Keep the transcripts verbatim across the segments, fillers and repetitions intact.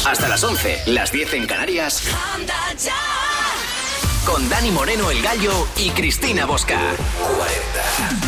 Hasta las once, las diez en Canarias. Con Dani Moreno, el Gallo, y Cristina Bosca. cuarenta.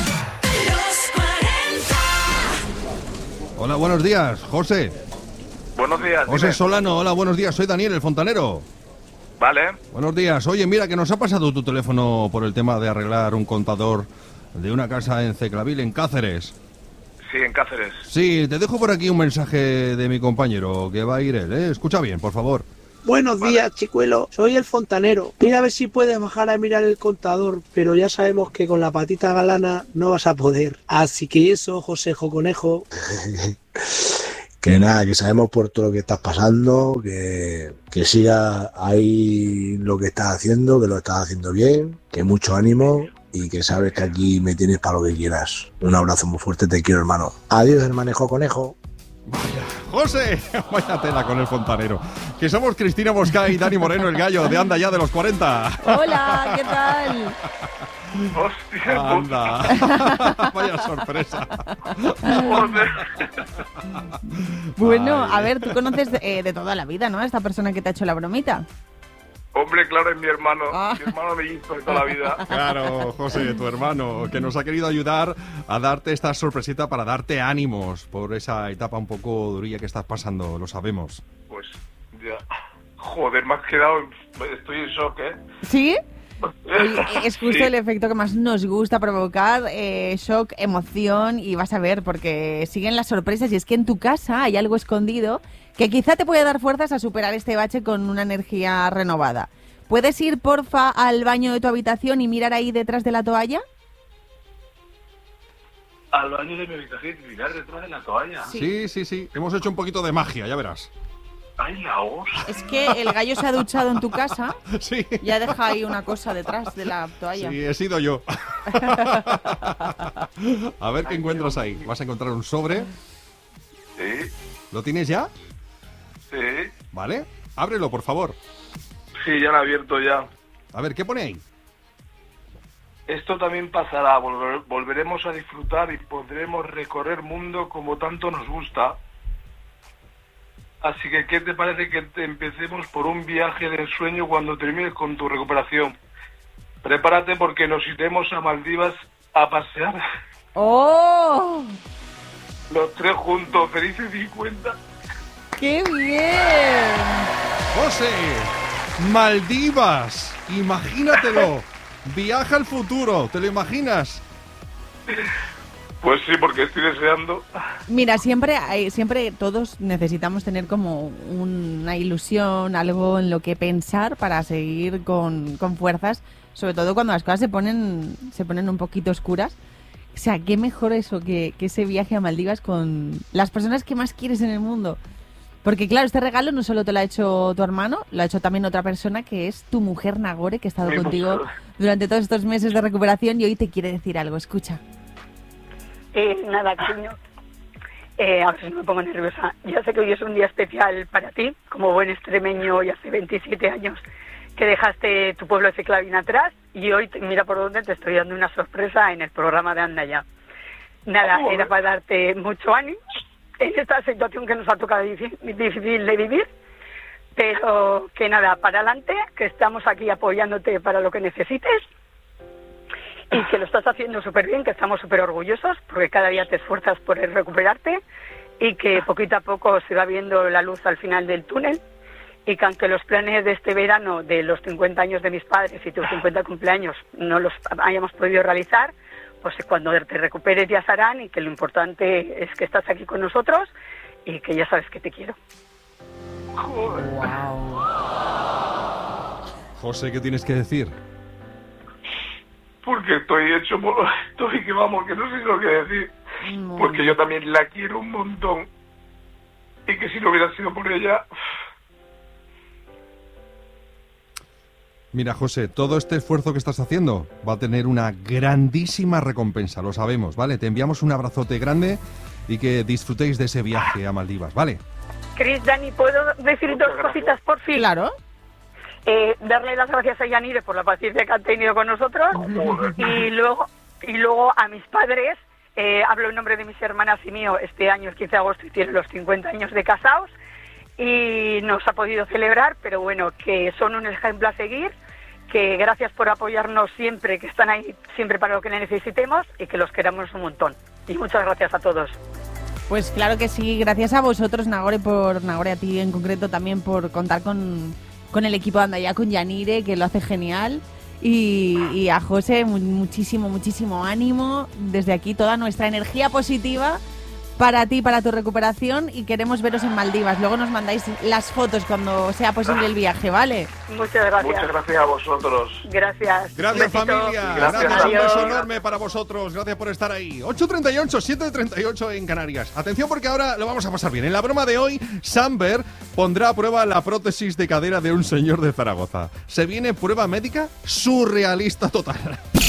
Hola, buenos días, José. Buenos días. José dime. Solano, hola, buenos días, soy Daniel, el fontanero. Vale. Buenos días. Oye, mira, que nos ha pasado tu teléfono por el tema de arreglar un contador de una casa en Ceclavil, en Cáceres. Sí, en Cáceres. Sí, te dejo por aquí un mensaje de mi compañero, que va a ir él, ¿eh? Escucha bien, por favor. Buenos Vale. días, chicuelo. Soy el fontanero. Mira a ver si puedes bajar a mirar el contador, pero ya sabemos que con la patita galana no vas a poder. Así que eso, Josejo Conejo. Que nada, que sabemos por todo lo que estás pasando, que, que siga ahí lo que estás haciendo, que lo estás haciendo bien, que mucho ánimo y que sabes que aquí me tienes para lo que quieras. Un abrazo muy fuerte, te quiero, hermano. Adiós, hermanejo conejo. Vaya, José, vaya tela con el fontanero. Que somos Cristina Bosca y Dani Moreno, el Gallo, de Anda Ya de los cuarenta. Hola, ¿qué tal? Hostia, Anda. Vaya sorpresa. joder. Bueno, Ay. a ver, tú conoces de, eh, de toda la vida, ¿no? A esta persona que te ha hecho la bromita. Hombre, claro, es mi hermano. Ah. Mi hermano mellizo de toda la vida. Claro, José, tu hermano, que nos ha querido ayudar a darte esta sorpresita para darte ánimos por esa etapa un poco durilla que estás pasando, lo sabemos. Pues ya. Joder, me has quedado. Estoy en shock, ¿eh? ¿Sí? Oye, es justo Sí. el efecto que más nos gusta provocar, eh, shock, emoción, y vas a ver, porque siguen las sorpresas, y es que en tu casa hay algo escondido que quizá te puede dar fuerzas a superar este bache con una energía renovada. ¿Puedes ir, porfa, al baño de tu habitación y mirar ahí detrás de la toalla? Al baño de mi habitación y mirar detrás de la toalla. Sí, sí, sí, hemos hecho un poquito de magia, ya verás. ¡Ay, la os! Es que el Gallo se ha duchado en tu casa Sí. y ha dejado ahí una cosa detrás de la toalla. Sí, he sido yo. A ver qué encuentras ahí. Vas a encontrar un sobre. Sí, ¿Lo tienes ya? sí. ¿Vale? Ábrelo, por favor. Sí, ya lo he abierto ya. A ver, ¿qué pone ahí? Esto también pasará. Volver- volveremos a disfrutar y podremos recorrer mundo como tanto nos gusta. Así que, ¿qué te parece que te empecemos por un viaje de ensueño cuando termines con tu recuperación? Prepárate porque nos iremos a Maldivas a pasear ¡Oh! los tres juntos. ¡Felices cincuenta! ¡Qué bien! José, Maldivas, imagínatelo. Viaja al futuro, ¿te lo imaginas? Pues sí, porque estoy deseando. Mira, siempre hay, siempre todos necesitamos tener como una ilusión, algo en lo que pensar para seguir con, con fuerzas, sobre todo cuando las cosas se ponen, se ponen un poquito oscuras. O sea, qué mejor eso que, que ese viaje a Maldivas con las personas que más quieres en el mundo. Porque claro, este regalo no solo te lo ha hecho tu hermano, lo ha hecho también otra persona, que es tu mujer Nagore, que ha estado Mi contigo mujer. durante todos estos meses de recuperación y hoy te quiere decir algo. Escucha. Eh, nada, cariño. Eh, a ver si me pongo nerviosa. Ya sé que hoy es un día especial para ti, como buen extremeño, y hace veintisiete años que dejaste tu pueblo de Ceclavín atrás, y hoy, te- mira por dónde te estoy dando una sorpresa en el programa de Anda Ya. Nada, Joder. era para darte mucho ánimo en esta situación que nos ha tocado difí- difícil de vivir, pero que nada, para adelante, que estamos aquí apoyándote para lo que necesites. Y que lo estás haciendo súper bien, que estamos súper orgullosos, porque cada día te esfuerzas por recuperarte y que poquito a poco se va viendo la luz al final del túnel, y que aunque los planes de este verano, de los cincuenta años de mis padres y tus cincuenta cumpleaños, no los hayamos podido realizar, pues cuando te recuperes ya se harán, y que lo importante es que estás aquí con nosotros y que ya sabes que te quiero. Joder. José, ¿qué tienes que decir? Porque estoy hecho molo. Estoy que vamos, que no sé lo que decir. Muy Porque yo también la quiero un montón. Y que si no hubiera sido por ella... Mira, José, todo este esfuerzo que estás haciendo va a tener una grandísima recompensa, lo sabemos, ¿vale? Te enviamos un abrazote grande y que disfrutéis de ese viaje a Maldivas, ¿vale? Cris, Dani, ¿puedo decir Muchas dos gracias. cositas por fin? Claro. Eh, darle las gracias a Yanire por la paciencia que han tenido con nosotros, y luego y luego a mis padres, eh, hablo en nombre de mis hermanas y mío, este año, el quince de agosto, y tienen los cincuenta años de casados, y no se ha podido celebrar, pero bueno, que son un ejemplo a seguir, que gracias por apoyarnos siempre, que están ahí siempre para lo que necesitemos y que los queramos un montón. Y muchas gracias a todos. Pues claro que sí, gracias a vosotros, Nagore, por Nagore, a ti en concreto también por contar con, con el equipo de Andaya, con Yanire, que lo hace genial. Y, y a José, muchísimo, muchísimo ánimo. Desde aquí toda nuestra energía positiva para ti, para tu recuperación, y queremos veros en Maldivas. Luego nos mandáis las fotos cuando sea posible el viaje, ¿vale? Muchas gracias. Muchas gracias a vosotros. Gracias. Gracias, familia. Gracias, Gracias. un beso Adiós. enorme para vosotros. Gracias por estar ahí. ocho treinta y ocho, siete treinta y ocho en Canarias. Atención, porque ahora lo vamos a pasar bien. En la broma de hoy, Samber pondrá a prueba la prótesis de cadera de un señor de Zaragoza. Se viene prueba médica surrealista total.